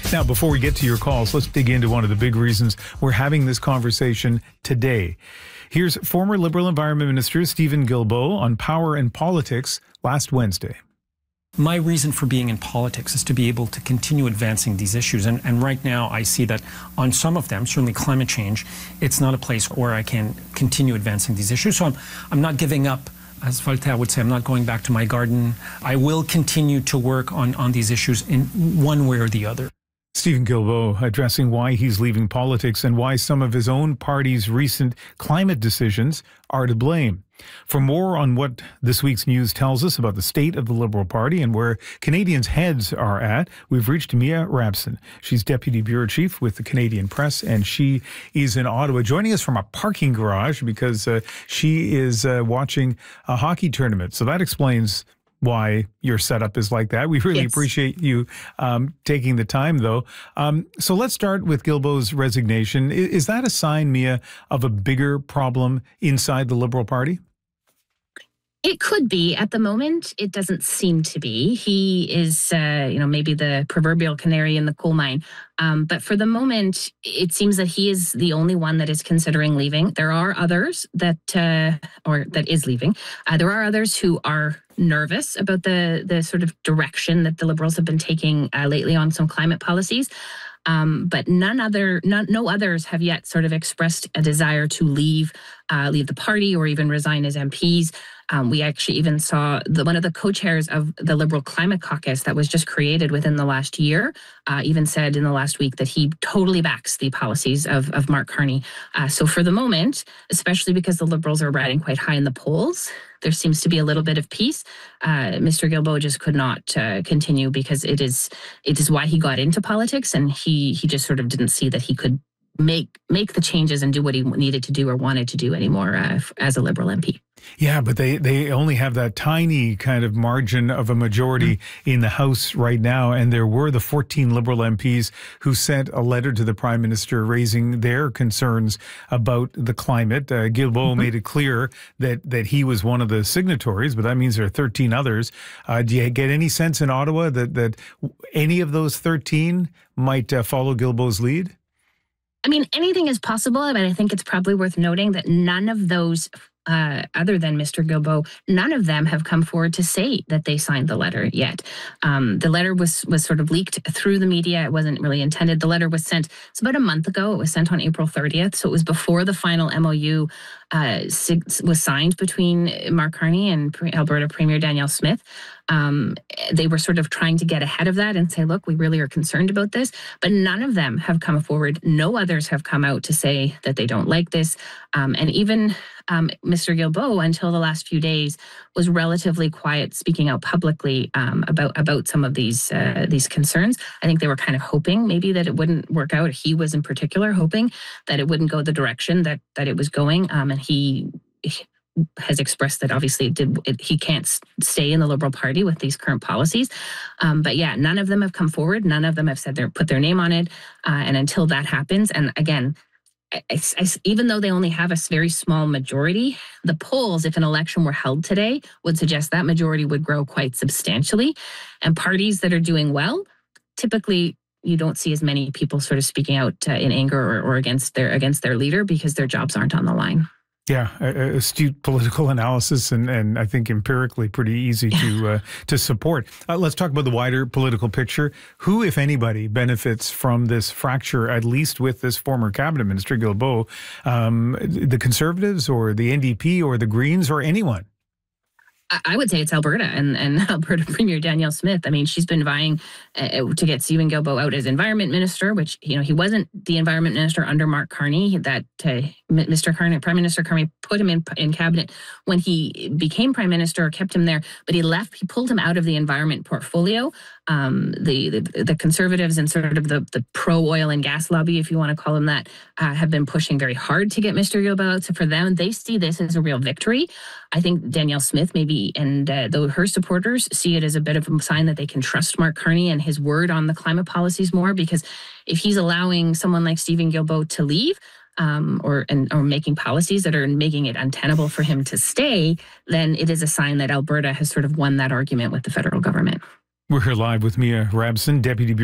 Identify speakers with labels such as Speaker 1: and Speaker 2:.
Speaker 1: Now, before we get to your calls, let's dig into one of the big reasons we're having this conversation today. Here's former Liberal Environment Minister Steven Guilbeault on power and politics last Wednesday.
Speaker 2: My reason for being in politics is to be able to continue advancing these issues. And right now I see that on some of them, certainly climate change, it's not a place where I can continue advancing these issues. So I'm not giving up. As Voltaire would say, I'm not going back to my garden. I will continue to work on these issues in one way or the other.
Speaker 1: Steven Guilbeault addressing why he's leaving politics and why some of his own party's recent climate decisions are to blame. For more on what this week's news tells us about the state of the Liberal Party and where Canadians' heads are at, we've reached Mia Rabson. She's Deputy Bureau Chief with the Canadian Press, and she is in Ottawa, joining us from a parking garage because she is watching a hockey tournament. So that explains why your setup is like that. We really appreciate you taking the time, though. So let's start with Guilbeault's resignation. Is that a sign, Mia, of a bigger problem inside the Liberal Party?
Speaker 3: It could be. At the moment, it doesn't seem to be. He is, maybe the proverbial canary in the coal mine. But for the moment, it seems that he is the only one that is considering leaving. There are others that is leaving. There are others who are nervous about the sort of direction that the Liberals have been taking lately on some climate policies. But no others have yet sort of expressed a desire to leave the party or even resign as MPs. We actually even saw one of the co-chairs of the Liberal Climate Caucus that was just created within the last year even said in the last week that he totally backs the policies of Mark Carney. So for the moment, especially because the Liberals are riding quite high in the polls, there seems to be a little bit of peace. Mr. Guilbeault just could not continue because it is why he got into politics, and he just sort of didn't see that he could make the changes and do what he needed to do or wanted to do anymore as a Liberal MP.
Speaker 1: Yeah, but they only have that tiny kind of margin of a majority in the House right now. And there were the 14 Liberal MPs who sent a letter to the Prime Minister raising their concerns about the climate. Guilbeault made it clear that he was one of the signatories, but that means there are 13 others. Do you get any sense in Ottawa that any of those 13 might follow Guilbeault's lead?
Speaker 3: I mean, anything is possible, but I think it's probably worth noting that none of those, other than Mr. Guilbeault, none of them have come forward to say that they signed the letter yet. The letter was sort of leaked through the media. It wasn't really intended. The letter was sent, it's about a month ago. It was sent on April 30th. So it was before the final MOU was signed between Mark Carney and Alberta Premier Danielle Smith. They were sort of trying to get ahead of that and say, look, we really are concerned about this. But none of them have come forward. No others have come out to say that they don't like this. And even Mr. Guilbeault, until the last few days, was relatively quiet, speaking out publicly about some of these concerns. I think they were kind of hoping maybe that it wouldn't work out. He was in particular hoping that it wouldn't go the direction that it was going. And he has expressed that obviously he can't stay in the Liberal Party with these current policies. But yeah, none of them have come forward. None of them have said put their name on it. And until that happens, and again, even though they only have a very small majority, the polls, if an election were held today, would suggest that majority would grow quite substantially. And parties that are doing well, typically you don't see as many people sort of speaking out in anger or against their leader because their jobs aren't on the line.
Speaker 1: Yeah, astute political analysis and I think empirically pretty easy to support. Let's talk about the wider political picture. Who, if anybody, benefits from this fracture, at least with this former cabinet minister, Guilbeault? The Conservatives or the NDP or the Greens or anyone?
Speaker 3: I would say it's Alberta and Alberta Premier Danielle Smith. I mean, she's been vying to get Steven Guilbeault out as Environment Minister, which, he wasn't the Environment Minister under Mark Carney. That Prime Minister Carney put him in cabinet when he became Prime Minister, kept him there, but he pulled him out of the environment portfolio. The Conservatives and sort of the pro-oil and gas lobby, if you want to call them that, have been pushing very hard to get Mr. Guilbeault out. So for them, they see this as a real victory. I think Danielle Smith maybe, and though her supporters see it as a bit of a sign that they can trust Mark Carney and his word on the climate policies more, because if he's allowing someone like Steven Guilbeault to leave, or making policies that are making it untenable for him to stay, then it is a sign that Alberta has sort of won that argument with the federal government.
Speaker 1: We're here live with Mia Rabson, Deputy Bureau